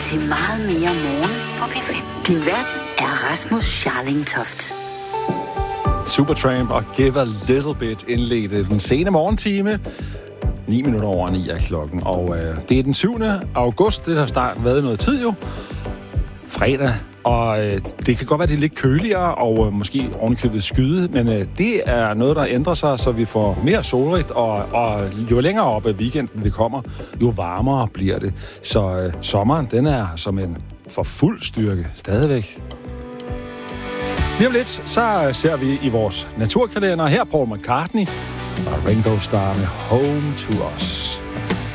til meget mere morgen på P5. Din vært er Rasmus Scharling-Toft. Supertramp og Give a Little Bit indledte den sene morgentime. 9 minutter over 9 er klokken, og det er den 7. august. Det har snart været noget tid jo. Fredag, og det kan godt være, det er lidt køligere og måske ovenikøbet skyde, men det er noget, der ændrer sig, så vi får mere solrigt, og jo længere op ad weekenden vi kommer, jo varmere bliver det. Så sommeren, den er som en for fuld styrke stadigvæk. Lige om lidt, så ser vi i vores naturkalender her Paul McCartney og Ringo Starr med Home to Us.